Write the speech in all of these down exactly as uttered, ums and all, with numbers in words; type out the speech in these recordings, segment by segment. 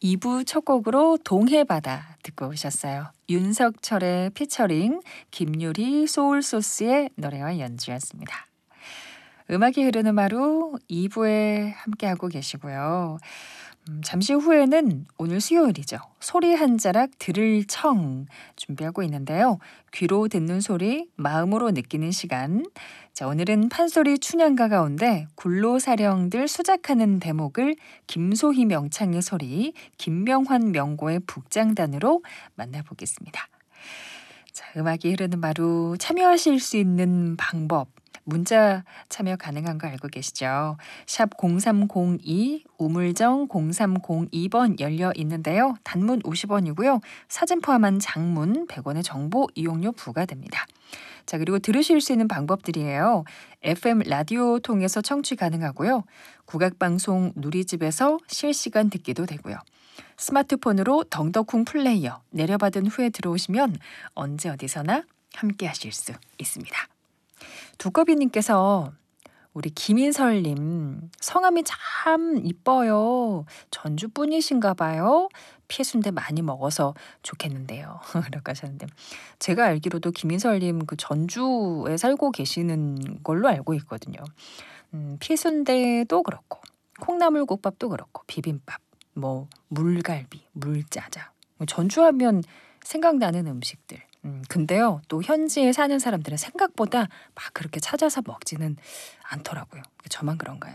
이 부 첫 곡으로 동해바다 듣고 오셨어요. 윤석철의 피처링, 김유리 소울소스의 노래와 연주였습니다. 음악이 흐르는 마루 이 부에 함께하고 계시고요. 음, 잠시 후에는 오늘 수요일이죠. 소리 한 자락 들을 청 준비하고 있는데요. 귀로 듣는 소리, 마음으로 느끼는 시간. 자, 오늘은 판소리 춘향가 가운데 굴로사령들 수작하는 대목을 김소희 명창의 소리, 김명환 명고의 북장단으로 만나보겠습니다. 자, 음악이 흐르는 마루 참여하실 수 있는 방법. 문자 참여 가능한 거 알고 계시죠? 샵 공삼공이 우물정 공삼공이 번 열려 있는데요. 단문 오십 원이고요. 사진 포함한 장문 백 원의 정보 이용료 부과됩니다. 자, 그리고 들으실 수 있는 방법들이에요. 에프엠 라디오 통해서 청취 가능하고요. 국악방송 누리집에서 실시간 듣기도 되고요. 스마트폰으로 덩덕쿵 플레이어 내려받은 후에 들어오시면 언제 어디서나 함께 하실 수 있습니다. 두꺼비님께서 우리 김인설님 성함이 참 이뻐요. 전주 분이신가 봐요. 피순대 많이 먹어서 좋겠는데요. 이렇게 하셨는데 제가 알기로도 김인설님 그 전주에 살고 계시는 걸로 알고 있거든요. 음, 피순대도 그렇고 콩나물국밥도 그렇고 비빔밥, 뭐 물갈비, 물짜장 전주하면 생각나는 음식들. 음, 근데요, 또 현지에 사는 사람들은 생각보다 막 그렇게 찾아서 먹지는 않더라고요. 저만 그런가요?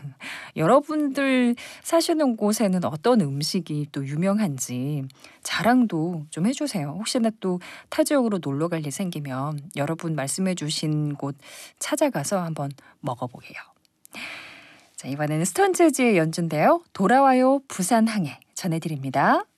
여러분들 사시는 곳에는 어떤 음식이 또 유명한지 자랑도 좀 해주세요. 혹시나 또 타 지역으로 놀러 갈 일 생기면 여러분 말씀해 주신 곳 찾아가서 한번 먹어보게요. 자, 이번에는 스톤즈의 연주인데요. 돌아와요 부산항해 전해드립니다.